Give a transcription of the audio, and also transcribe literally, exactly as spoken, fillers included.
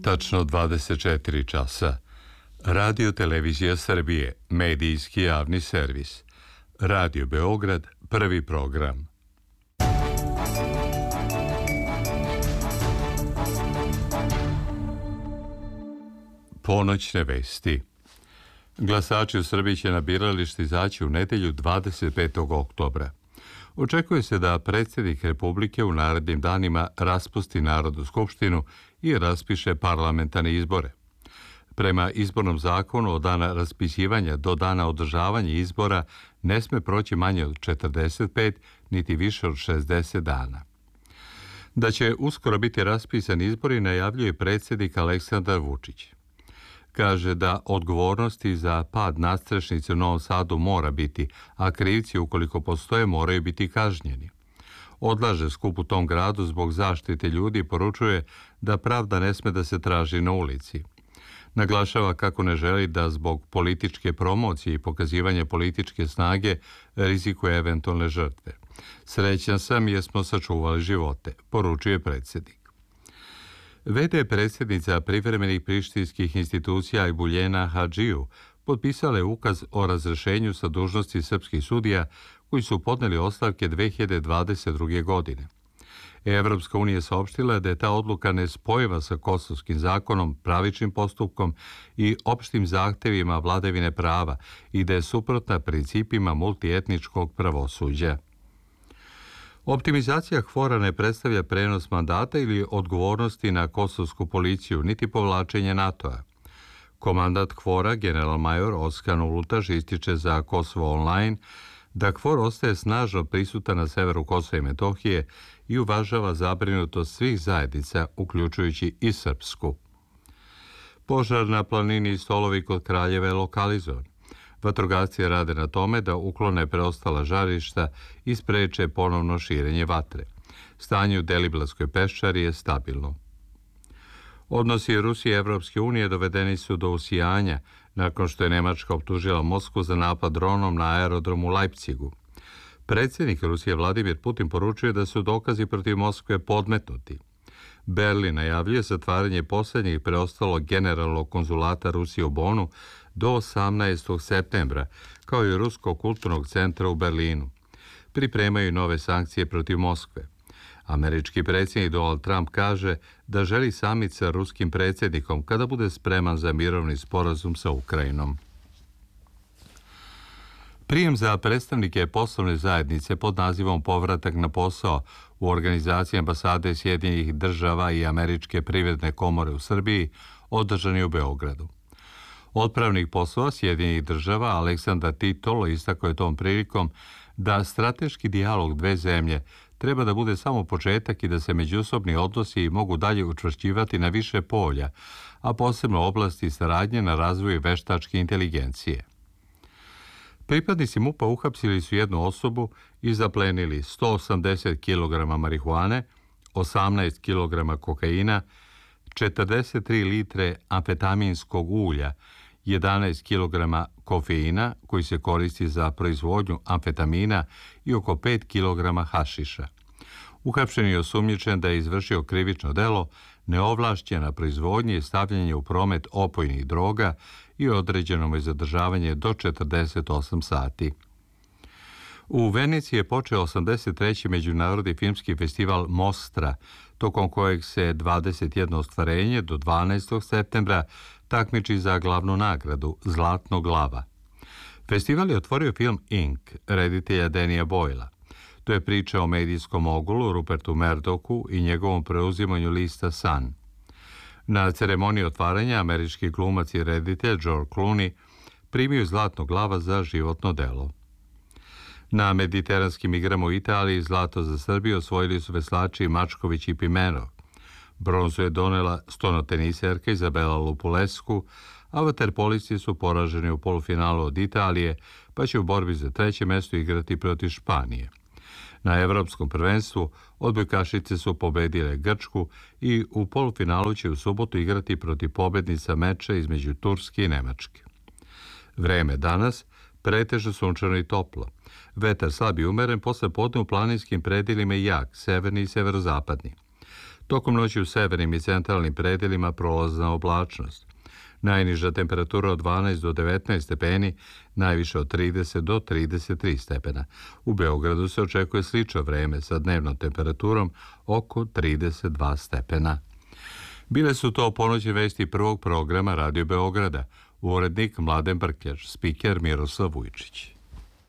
Tačno dvadeset četiri časa. Radio Televizija Srbije, medijski javni servis. Radio Beograd, prvi program. Ponoćne vesti. Glasači u Srbiji će na biralište izaći u nedelju dvadeset petog oktobra. Očekuje se da predsjednik Republike u narednim danima raspusti Narodnu skupštinu i raspiše parlamentarne izbore. Prema izbornom zakonu od dana raspisivanja do dana održavanja izbora ne sme proći manje od četrdeset pet niti više od šezdeset dana. Da će uskoro biti raspisani izbori najavljuje predsjednik Aleksandar Vučić. Kaže da odgovornosti za pad nadstrešnice u Novom Sadu mora biti, a krivci ukoliko postoje moraju biti kažnjeni. Odlaže skup u tom gradu zbog zaštite ljudi i poručuje da pravda ne sme da se traži na ulici. Naglašava kako ne želi da zbog političke promocije i pokazivanja političke snage rizikuje eventualne žrtve. Srećan sam jer smo sačuvali živote, poručuje predsjednik. V D predsjednica privremenih prištinskih institucija Ajbuljena Hadžiju potpisala je ukaz o razrešenju sa dužnosti srpskih sudija koji su podneli ostavke dve hiljade dvadeset druge. godine. Evropska unija saopštila da je ta odluka nespojiva sa kosovskim zakonom, pravičnim postupkom i opštim zahtevima vladavine prava i da je suprotna principima multietničkog pravosuđa. Optimizacija KFOR-a ne predstavlja prenos mandata ili odgovornosti na kosovsku policiju, niti povlačenje NATO-a. Komandant KFOR-a, general-major Oskan Ulutaš, ističe za Kosovo online da KFOR ostaje snažno prisutan na severu Kosova i Metohije i uvažava zabrinutost svih zajednica, uključujući i srpsku. Požar na planini Stolovi kod Kraljeva je lokalizovan. Vatrogasci rade na tome da uklone preostala žarišta i spreče ponovno širenje vatre. Stanje u Deliblatskoj peščari je stabilno. Odnosi Rusije i Evropske unije dovedeni su do usijanja nakon što je Nemačka optužila Moskvu za napad dronom na aerodromu u Leipzigu. Predsjednik Rusije Vladimir Putin poručuje da su dokazi protiv Moskve podmetnuti. Berlin najavljuje zatvaranje posljednjeg preostalog generalnog konzulata Rusije u Bonu do osamnaestog septembra, kao i Ruskog kulturnog centra u Berlinu. Pripremaju nove sankcije protiv Moskve. Američki predsjednik Donald Trump kaže da želi samit sa ruskim predsjednikom kada bude spreman za mirovni sporazum sa Ukrajinom. Prijem za predstavnike poslovne zajednice pod nazivom Povratak na posao u organizaciji ambasade Sjedinjenih država i Američke privredne komore u Srbiji održan je u Beogradu. Otpravnik poslova Sjedinjenih država Aleksandar Titolo istakao je tom prilikom da strateški dijalog dve zemlje treba da bude samo početak i da se međusobni odnosi mogu dalje učvršćivati na više polja, a posebno oblasti saradnje na razvoju veštačke inteligencije. Pripadnici MUP-a uhapsili su jednu osobu i zaplenili sto osamdeset kilograma marihuane, osamnaest kilograma kokaina, četrdeset tri litre amfetaminskog ulja, jedanaest kilograma kofeina koji se koristi za proizvodnju amfetamina i oko pet kilograma hašiša. Uhapšen je osumnjičen da je izvršio krivično delo neovlašćena proizvodnja i stavljanje u promet opojnih droga i određeno mu je zadržavanje do četrdeset osam sati. U Veneciji je počeo osamdeset treći Međunarodni filmski festival Mostra, tokom kojeg se dvadeset jedno ostvarenje do dvanaestog septembra takmiči za glavnu nagradu Zlatnog lava. Festival je otvorio film Ink, reditelja Danija Boyla. To je priča o medijskom mogulu Rupertu Murdochu i njegovom preuzimanju lista Sun. Na ceremoniji otvaranja američki glumac i reditelj George Clooney primio Zlatnog lava za životno delo. Na mediteranskim igrama u Italiji zlato za Srbiju osvojili su veslači Mačković i Pimenov. Bronzu je donela stonoteniserka Izabela Lupulescu, a vaterpolisti su poraženi u polufinalu od Italije, pa će u borbi za treće mesto igrati protiv Španije. Na evropskom prvenstvu odbojkašice su pobedile Grčku i u polufinalu će u subotu igrati protiv pobednica meča između Turske i Nemačke. Vreme danas pretežno sunčano i toplo. Vetar slab i umeren, posle podne u planinskim predelima i jak, severni i severozapadni. Tokom noći u severnim i centralnim predelima prolazna oblačnost. Najniža temperatura od dvanaest do devetnaest stepeni, najviše od trideset do trideset tri stepena. U Beogradu se očekuje slično vreme sa dnevnom temperaturom oko trideset dva stepena. Bile su to ponoćne vesti prvog programa Radio Beograda. Urednik Mladen Brkljač, spiker Miroslav Vujčić.